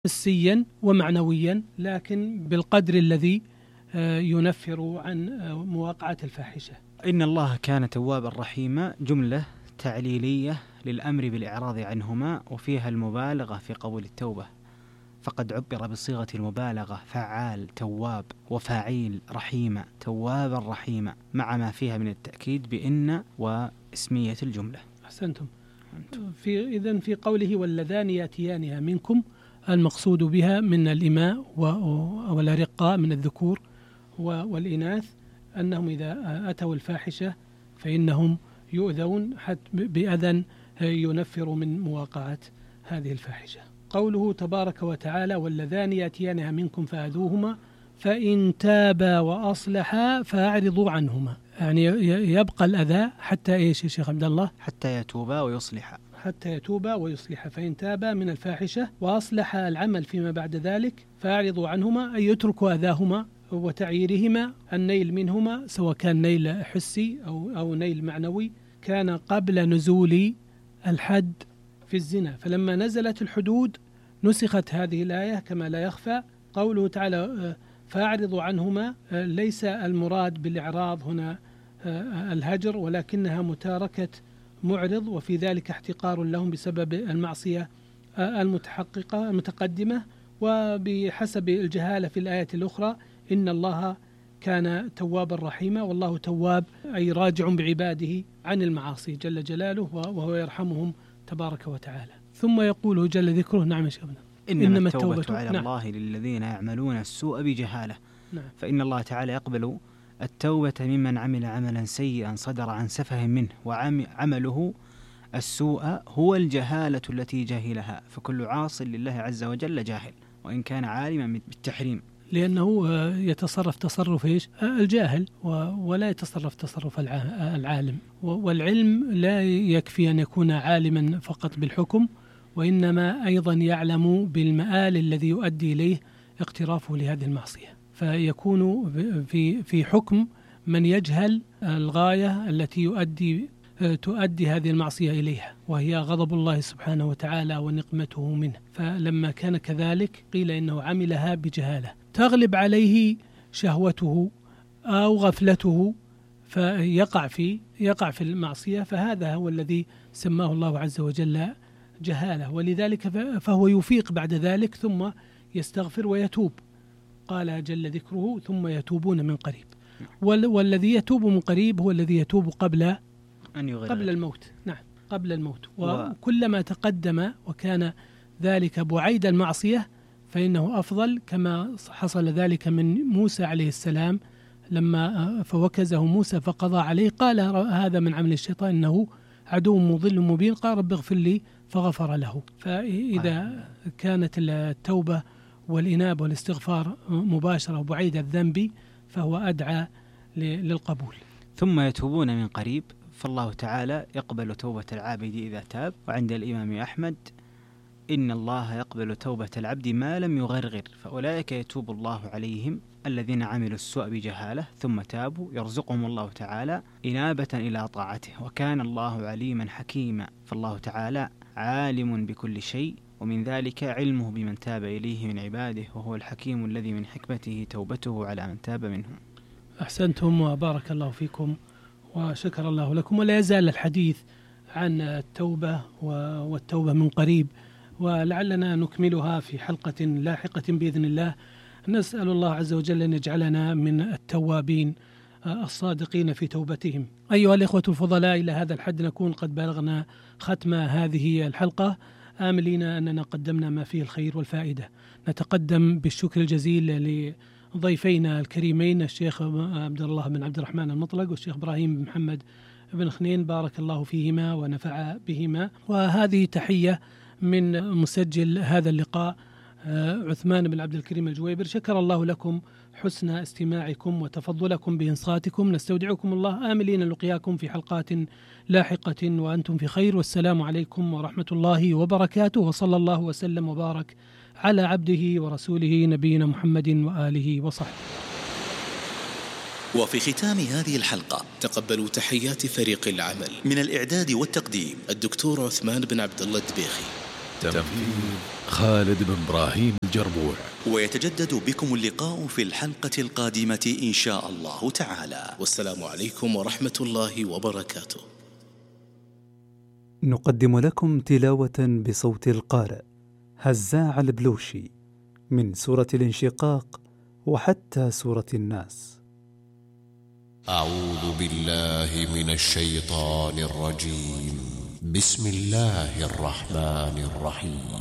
حسيا ومعنويا، لكن بالقدر الذي ينفر عن مواقعة الفاحشة. إن الله كان توابا رحيما جملة تعليلية للأمر بالإعراض عنهما، وفيها المبالغة في قبول التوبة، فقد عبر بصيغة المبالغة فعال تواب وفاعيل رحيمة توابا رحيمة، مع ما فيها من التأكيد بإن واسمية الجملة. أحسنتم. إذن في قوله واللذان يأتيانها منكم، المقصود بها من الإماء والأرقاء من الذكور والإناث أنهم إذا أتوا الفاحشة فإنهم يؤذون بأذى ينفر من مواقعة هذه الفاحشة. قوله تبارك وتعالى واللذان يأتيانها منكم فآذوهما فإن تابا وأصلحا فأعرضوا عنهما، يعني يبقى الأذى حتى إيش يا شيخ عبد الله؟ حتى يتوبا ويصلحا. حتى يتوبا ويصلحا. فإن تابا من الفاحشة وأصلح العمل فيما بعد ذلك فأعرضوا عنهما، أي يتركوا أذاهما وتعييرهما، النيل منهما سواء كان نيل حسي أو نيل معنوي، كان قبل نزول الحد في الزنا. فلما نزلت الحدود نسخت هذه الآية كما لا يخفى. قوله تعالى فأعرضوا عنهما، ليس المراد بالإعراض هنا الهجر، ولكنها متاركة معرض، وفي ذلك احتقار لهم بسبب المعصية المتقدمة. وبحسب الجهالة في الآية الأخرى إن الله كان توابا رحيما، والله تواب أي راجع بعباده عن المعاصي جل جلاله، وهو يرحمهم تبارك وتعالى. ثم يقول جل ذكره نعم شبنا إنما التوبة على الله للذين يعملون السوء بجهالة. فإن الله تعالى يقبل التوبة ممن عمل عملا سيئا صدر عن سفه منه، وعمله السوء هو الجهالة التي جهلها، فكل عاص لله عز وجل جاهل وإن كان عالما بالتحريم، لأنه يتصرف تصرف إيش؟ الجاهل، ولا يتصرف تصرف العالم. والعلم لا يكفي أن يكون عالما فقط بالحكم، وإنما أيضا يعلم بالمآل الذي يؤدي إليه اقترافه لهذه المعصية، فيكون في حكم من يجهل الغاية التي تؤدي هذه المعصية إليها، وهي غضب الله سبحانه وتعالى ونقمته منه. فلما كان كذلك قيل إنه عملها بجهالة تغلب عليه شهوته أو غفلته فيقع في المعصية، فهذا هو الذي سماه الله عز وجل جهالة. ولذلك فهو يفيق بعد ذلك ثم يستغفر ويتوب، قال جل ذكره ثم يتوبون من قريب. والذي يتوب من قريب هو الذي يتوب قبل الموت. نعم، قبل الموت. وكلما تقدم وكان ذلك بعيد المعصية فإنه أفضل، كما حصل ذلك من موسى عليه السلام لما فوكزه موسى فقضى عليه، قال هذا من عمل الشيطان إنه عدو مضل مبين، قال رب اغفر لي فغفر له. فإذا كانت التوبة والإنابة والاستغفار مباشرة وبعيد الذنب فهو أدعى للقبول. ثم يتوبون من قريب، فالله تعالى يقبل توبة العابد إذا تاب. وعند الإمام أحمد إن الله يقبل توبة العبد ما لم يغرغر، فأولئك يتوب الله عليهم الذين عملوا السوء بجهالة ثم تابوا، يرزقهم الله تعالى إنابة إلى طاعته، وكان الله عليما حكيما. فالله تعالى عالم بكل شيء، ومن ذلك علمه بمن تاب إليه من عباده، وهو الحكيم الذي من حكمته توبته على من تاب منهم. أحسنتم وبارك الله فيكم وشكر الله لكم. ولا يزال الحديث عن التوبة والتوبة من قريب، ولعلنا نكملها في حلقة لاحقة بإذن الله. نسأل الله عز وجل أن يجعلنا من التوابين الصادقين في توبتهم. أيها الإخوة الفضلاء، إلى هذا الحد نكون قد بلغنا ختم هذه الحلقة، آملين أننا قدمنا ما فيه الخير والفائدة. نتقدم بالشكر الجزيل لضيفينا الكريمين الشيخ عبد الله بن عبد الرحمن المطلق والشيخ إبراهيم بن محمد بن خنين، بارك الله فيهما ونفع بهما. وهذه تحية من مسجل هذا اللقاء عثمان بن عبد الكريم الجويبر. شكر الله لكم حسن استماعكم وتفضلكم بإنصاتكم. نستودعكم الله، آملين لقياكم في حلقات لاحقة وأنتم في خير، والسلام عليكم ورحمة الله وبركاته، وصلى الله وسلم وبارك على عبده ورسوله نبينا محمد وآله وصحبه. وفي ختام هذه الحلقة تقبلوا تحيات فريق العمل. من الإعداد والتقديم الدكتور عثمان بن عبد الله الدبيخي، تنفيذ خالد بن إبراهيم الجربوع. ويتجدد بكم اللقاء في الحلقة القادمة إن شاء الله تعالى، والسلام عليكم ورحمة الله وبركاته. نقدم لكم تلاوة بصوت القارئ هزاع البلوشي من سورة الانشقاق وحتى سورة الناس. أعوذ بالله من الشيطان الرجيم. بسم الله الرحمن الرحيم.